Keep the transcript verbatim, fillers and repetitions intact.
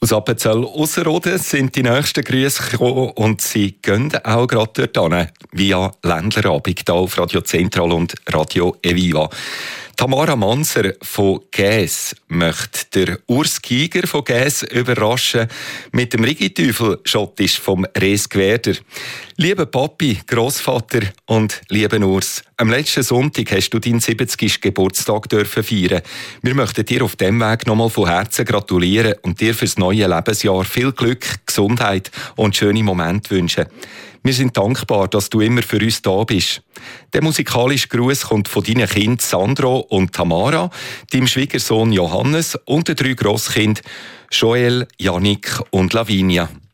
Aus Appenzell Ausserrhoden sind die nächsten Grüße gekommen und sie gehen auch gerade dort hin, via Ländlerabend hier auf Radio Zentral und Radio Eviva. Tamara Manser von Gäs möchte der Urs Giger von Gäs überraschen mit dem Rigitüfel schottisch vom Res Gwerder. Lieber Papi, Grossvater und lieber Urs, am letzten Sonntag hast du deinen siebzigsten Geburtstag dürfen feiern. Wir möchten dir auf dem Weg nochmal von Herzen gratulieren und dir fürs neue Lebensjahr viel Glück, Gesundheit und schöne Momente wünschen. Wir sind dankbar, dass du immer für uns da bist. Der musikalische Gruß kommt von deinen Kindern Sandro und Tamara, deinem Schwiegersohn Johannes und den drei Grosskindern Joel, Jannik und Lavinia.